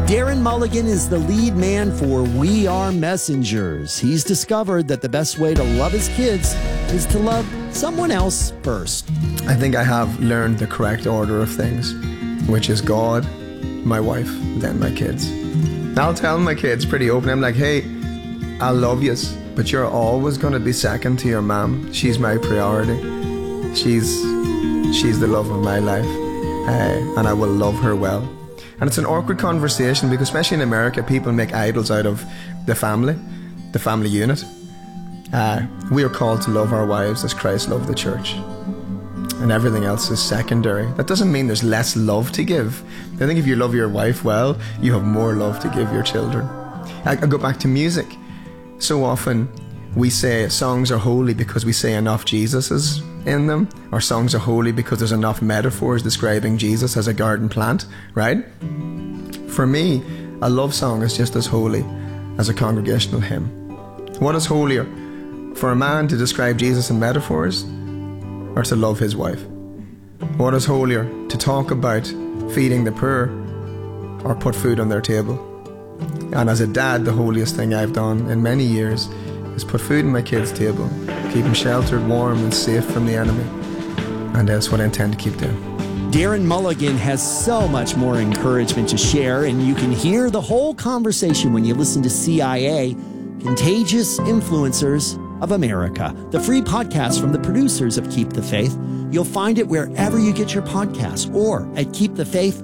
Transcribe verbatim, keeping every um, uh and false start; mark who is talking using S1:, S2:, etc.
S1: Darren Mulligan is the lead man for We Are Messengers. He's discovered that the best way to love his kids is to love someone else first.
S2: I think I have learned the correct order of things, which is God, my wife, then my kids. I'll tell my kids pretty open. I'm like, hey, I love yous, but you're always going to be second to your mom. She's my priority. She's, she's the love of my life, uh, and I will love her well. And it's an awkward conversation because especially in America, people make idols out of the family, the family unit. Uh, we are called to love our wives as Christ loved the church. And everything else is secondary. That doesn't mean there's less love to give. I think if you love your wife well, you have more love to give your children. I, I go back to music. So often we say songs are holy because we say enough Jesuses in them, or songs are holy because there's enough metaphors describing Jesus as a garden plant, right? For me, a love song is just as holy as a congregational hymn. What is holier, for a man to describe Jesus in metaphors or to love his wife? What is holier, to talk about feeding the poor or put food on their table? And as a dad, the holiest thing I've done in many years is put food on my kids' table, keep them sheltered, warm and safe from the enemy. And that's what I intend to keep doing.
S1: Darren Mulligan has so much more encouragement to share, and you can hear the whole conversation when you listen to C I A, Contagious Influencers of America, the free podcast from the producers of Keep the Faith. You'll find it wherever you get your podcasts or at keep the faith